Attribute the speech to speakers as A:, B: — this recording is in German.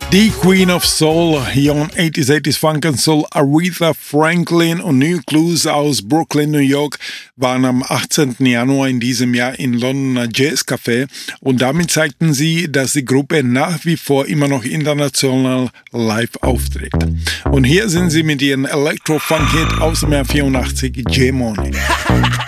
A: Die Queen of Soul hier on 80s Funk and Soul, Aretha Franklin und New Clues aus Brooklyn, New York, waren am 18. Januar in diesem Jahr in Londoner Jazz Café und damit zeigten sie, dass die Gruppe nach wie vor immer noch international live auftritt. Und hier sind sie mit ihrem Electro-Funk-Hit aus dem Jahr 84, J-Money.